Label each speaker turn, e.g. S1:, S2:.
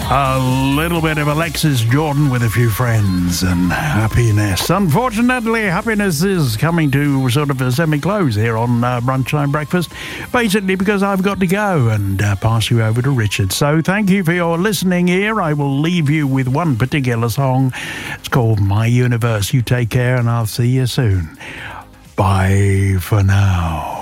S1: A little bit of Alexis Jordan with a few friends and happiness. Unfortunately, happiness is coming to sort of a semi-close here on Brunchtime Breakfast, basically because I've got to go and pass you over to Richard. So thank you for your listening here. I will leave you with one particular song. It's called My Universe. You take care and I'll see you soon. Bye for now.